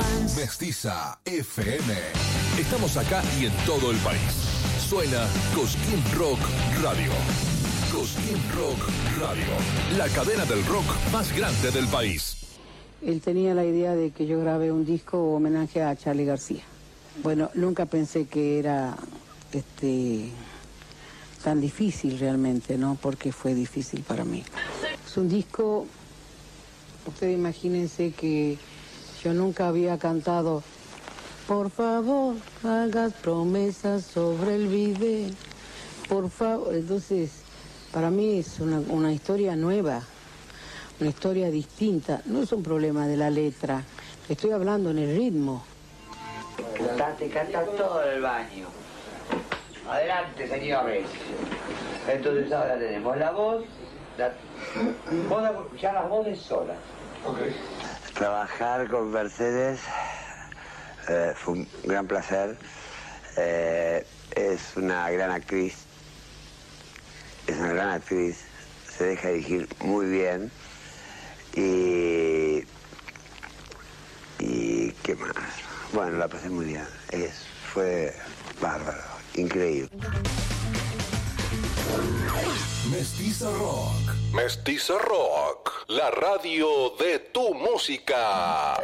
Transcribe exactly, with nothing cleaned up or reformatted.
Mestiza F M. Estamos acá y en todo el país. Suena Cosquín Rock Radio. Cosquín Rock Radio. La cadena del rock más grande del país. Él tenía la idea de que yo grabé un disco homenaje a Charly García. Bueno, nunca pensé que era este tan difícil realmente, ¿no? Porque fue difícil para mí. Es un disco, ustedes imagínense que yo nunca había cantado por favor, hagas promesas sobre el video, por favor. Entonces, para mí es una, una historia nueva, una historia distinta. No es un problema de la letra, estoy hablando en el ritmo. Cantaste, cantas todo el baño. Adelante, señores. Entonces ahora tenemos la voz. La... Vos vas a escuchar las voces solas. Okay. Trabajar con Mercedes eh, fue un gran placer. Eh, es una gran actriz. Es una gran actriz. Se deja dirigir muy bien. Y... ¿Y qué más? Bueno, la pasé muy bien. Es, fue bárbaro, increíble. Mestiza Rock. Mestiza Rock. La radio de tu música.